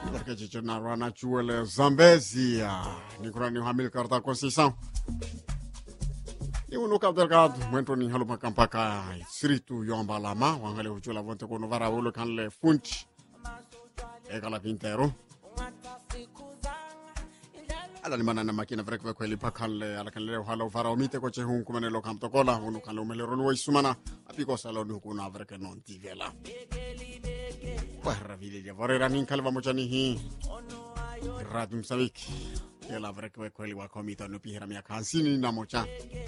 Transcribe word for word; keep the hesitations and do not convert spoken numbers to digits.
Perché c'è una rana ciuele Zambezia. Nikurani hamil karta konsisão. E o local delgado, muito ni halu makampaka siritu yomba lama, wangale uchula vonte kono vara ulo kan le funti. E kala pintero. Ala ni manana makina vrek ve kweli pakalle ala kan le hala vara omite ko che hun kumane lo kam to kola unu kan lo melero lo isumana apiko salo no kuna vrek non tivela. Guarda vidi vorrei nin kalva mochani hi. Radum savik. Ela vrek ve kweli wa komita no pihira mia kansini na mocha.